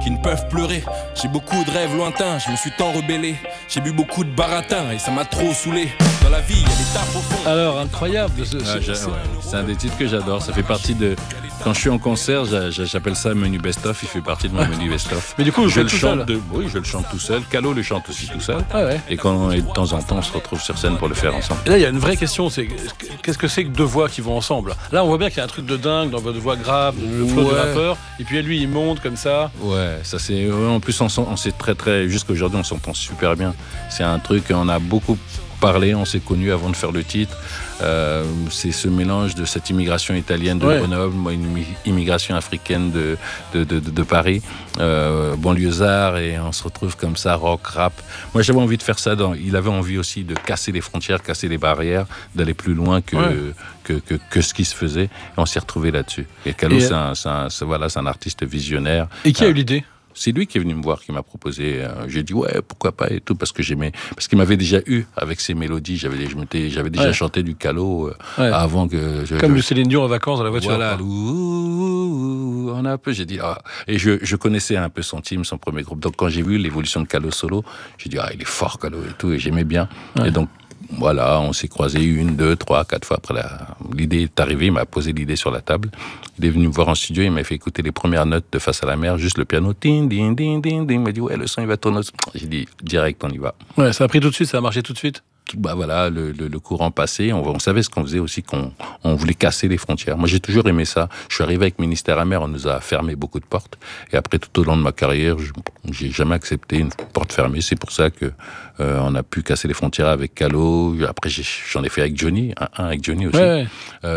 qui ne peuvent pleurer. J'ai beaucoup de rêves lointains, je me suis tant rebellé. J'ai bu beaucoup de baratin et ça m'a trop saoulé. Dans la vie, il y a des tapes au fond. Alors, incroyable. C'est un des titres que j'adore. Ça fait partie de... Quand je suis en concert, j'appelle ça menu best-of. Il fait partie de mon menu best-of. Mais du coup, je le chante oui, je le chante tout seul. Calo le chante aussi tout seul. Ah ouais. Et de temps en temps, on se retrouve sur scène pour le faire ensemble. Et là, il y a une vraie question, c'est qu'est-ce que c'est que deux voix qui vont ensemble? Là, on voit bien qu'il y a un truc de dingue dans votre voix grave, le flow de vapeur. Et puis lui, il monte comme ça. Ouais, ça c'est. En plus, on s'est très. Jusqu'à aujourd'hui, on s'entend super bien. C'est un truc, on a beaucoup parlé, on s'est connus avant de faire le titre. C'est ce mélange de cette immigration italienne de Grenoble, moi une immigration africaine de Paris, banlieusard, et on se retrouve comme ça, rock, rap. Moi j'avais envie de faire ça, il avait envie aussi de casser les frontières, casser les barrières, d'aller plus loin que ce qui se faisait, et on s'est retrouvé là-dessus. Et Calo, c'est un artiste visionnaire. Et qui a eu l'idée? C'est lui qui est venu me voir, qui m'a proposé. J'ai dit ouais, pourquoi pas et tout, parce que j'aimais, parce qu'il m'avait déjà eu avec ses mélodies. J'avais déjà chanté du Calo avant que. Comme du Céline Dion en vacances dans la voiture. Voilà, on a un peu. J'ai dit et je connaissais un peu son team, son premier groupe. Donc quand j'ai vu l'évolution de Calo solo, j'ai dit il est fort Calo et tout, et j'aimais bien. Et donc voilà, on s'est croisés 1, 2, 3, 4 fois après l'idée est arrivée, il m'a posé l'idée sur la table. Il est venu me voir en studio, il m'a fait écouter les premières notes de Face à la mer, juste le piano, ting, ding, ding, ding, ding. Il m'a dit le son il va tourner. J'ai dit direct, on y va. Ouais, ça a pris tout de suite, ça a marché tout de suite. Voilà, le courant passé, on savait ce qu'on faisait aussi, qu'on voulait casser les frontières. Moi, j'ai toujours aimé ça. Je suis arrivé avec Ministère Amer, on nous a fermé beaucoup de portes. Et après, tout au long de ma carrière, j'ai jamais accepté une porte fermée. C'est pour ça que on a pu casser les frontières avec Calo. Après, j'en ai fait avec Johnny, avec Johnny aussi. Ouais.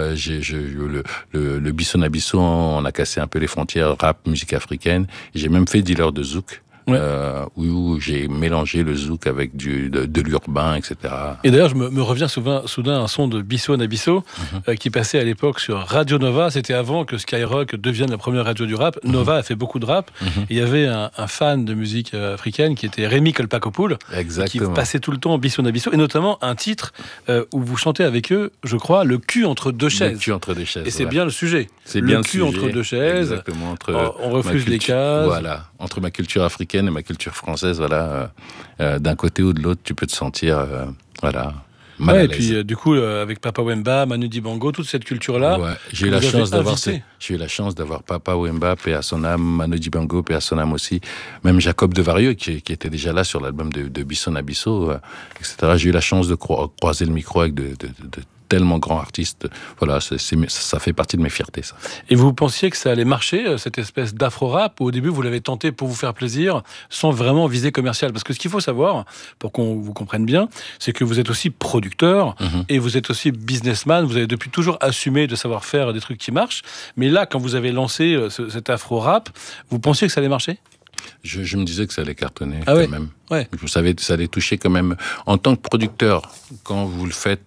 Le Bisson à Bisson, on a cassé un peu les frontières rap, musique africaine. J'ai même fait dealer de zouk. Où j'ai mélangé le zouk avec de l'urbain, etc. Et d'ailleurs, je me reviens soudain un son de Bisson à Bisson qui passait à l'époque sur Radio Nova. C'était avant que Skyrock devienne la première radio du rap. Nova a fait beaucoup de rap. Et il y avait un fan de musique africaine qui était Rémi Kolpakopoul, qui passait tout le temps Bisson à Bisson, et notamment un titre où vous chantez avec eux, je crois, le cul entre deux chaises. Le cul entre deux chaises. Et c'est bien le sujet. C'est bien le cul sujet, entre deux chaises. Exactement. On refuse les cases. Voilà. Entre ma culture africaine et ma culture française, voilà, d'un côté ou de l'autre, tu peux te sentir, mal à l'aise. Et puis du coup, avec Papa Wemba, Manu Dibango, toute cette culture-là. Ouais, j'ai eu la chance d'avoir Papa Wemba, paix à son âme, Manu Dibango, paix à son âme aussi, même Jacob de Varieux qui était déjà là sur l'album de Bisson à Bisson, etc. J'ai eu la chance de croiser le micro avec de tellement grands artistes. Voilà, ça fait partie de mes fiertés, ça. Et vous pensiez que ça allait marcher, cette espèce d'afro-rap, ou au début vous l'avez tenté pour vous faire plaisir, sans vraiment viser commercial? Parce que ce qu'il faut savoir, pour qu'on vous comprenne bien, c'est que vous êtes aussi producteur, et vous êtes aussi businessman, vous avez depuis toujours assumé de savoir faire des trucs qui marchent, mais là, quand vous avez lancé cet afro-rap, vous pensiez que ça allait marcher? Je me disais que ça allait cartonner même. Ouais. Je savais que ça allait toucher quand même. En tant que producteur, quand vous le faites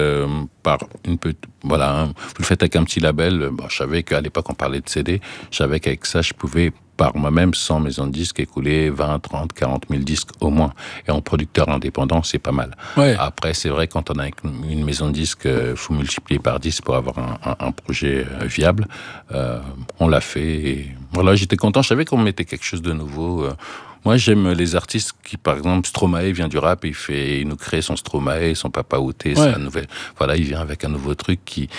vous le faites avec un petit label. Je savais qu'à l'époque on parlait de CD. Je savais qu'avec ça, je pouvais par moi-même, sans maison de disques, écouler 20, 30, 40 000 disques au moins. Et en producteur indépendant, c'est pas mal. Ouais. Après, c'est vrai, quand on a une maison de disques, faut multiplier par 10 pour avoir un projet viable. On l'a fait. Et voilà, j'étais content. Je savais qu'on mettait quelque chose de nouveau. Moi, j'aime les artistes qui, par exemple, Stromae vient du rap, il nous crée son Stromae, son Papa Outé, sa nouvelle. Voilà, il vient avec un nouveau truc qui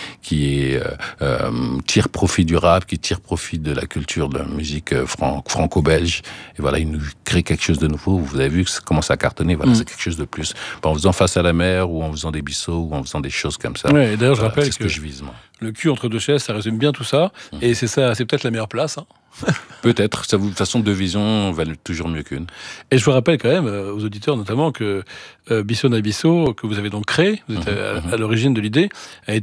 tire profit du rap, qui tire profit de la culture de la musique franco-belge. Et voilà, il nous crée quelque chose de nouveau. Vous avez vu que ça commence à cartonner. Voilà, c'est quelque chose de plus. En faisant Face à la mer, ou en faisant des bisseaux, ou en faisant des choses comme ça. Ouais, et d'ailleurs, je rappelle c'est ce que je vise, moi. Le cul entre deux chaises, ça résume bien tout ça. Et c'est peut-être la meilleure place. Peut-être. De toute façon, deux visions valent toujours mieux qu'une. Et je vous rappelle quand même, aux auditeurs notamment, que Bisson à Bisson, que vous avez donc créé, vous êtes à l'origine de l'idée, a